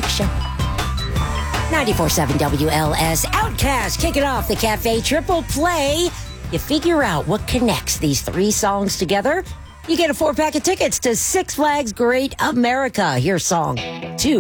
Mix Show. 94.7 WLS. Outcast kicking off the Cafe Triple Play. You figure out what connects these three songs together. You get a 4-pack of tickets to Six Flags Great America. Here's song 2.